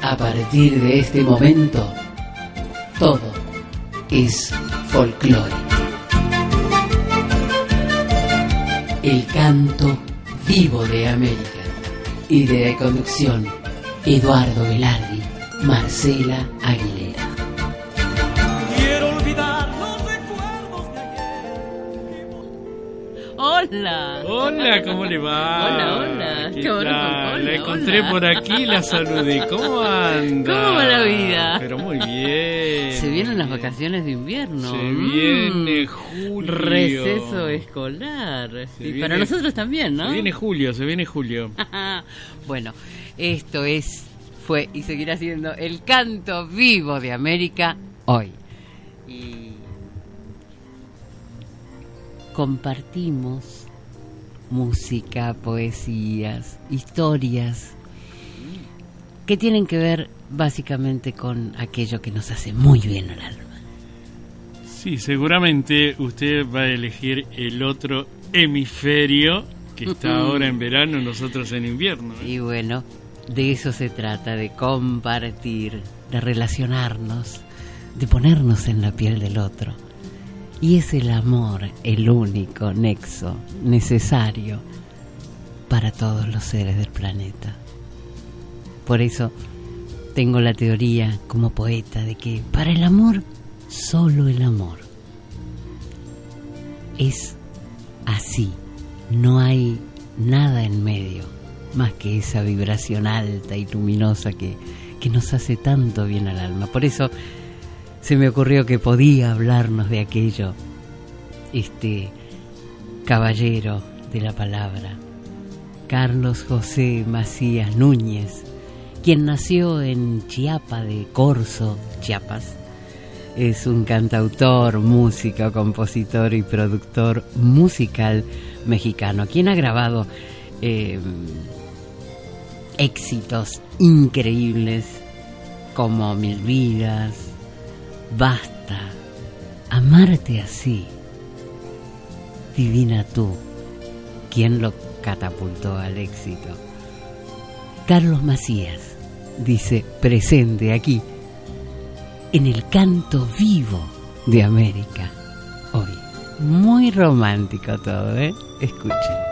A partir de este momento, todo es folclore. El canto vivo de América. Idea y conducción, Eduardo Velardi, Marcela Aguilera. Quiero olvidar los recuerdos de ayer. Hola. Hola, ¿cómo le va? Hola. ¿Qué Qué bueno, tal? hola, La encontré hola. por aquí, la saludé. ¿Cómo anda? ¿Cómo va la vida? Pero muy bien. Se vienen las vacaciones de invierno. Se viene julio. Receso escolar. Se Y viene- para nosotros también, ¿no? Se viene julio. Bueno, esto fue y seguirá siendo el canto vivo de América hoy. Y compartimos música, poesías, historias que tienen que ver básicamente con aquello que nos hace muy bien al alma. Sí, seguramente usted va a elegir el otro hemisferio que está ahora en verano, nosotros en invierno. Y bueno, de eso se trata, de compartir, de relacionarnos, de ponernos en la piel del otro. Y es el amor el único nexo necesario para todos los seres del planeta. Por eso tengo la teoría como poeta de que para el amor, solo el amor. Es así, no hay nada en medio más que esa vibración alta y luminosa que nos hace tanto bien al alma. Por eso se me ocurrió que podía hablarnos de aquello, este caballero de la palabra, Carlos José Macías Núñez, quien nació en Chiapa de Corzo, Chiapas. Es un cantautor, músico, compositor y productor musical mexicano, quien ha grabado éxitos increíbles como Mil Vidas, Basta, Amarte Así, Divina Tú, quien lo catapultó al éxito. Carlos Macías dice presente aquí en el canto vivo de América hoy. Muy romántico todo, ¿eh? Escuchen.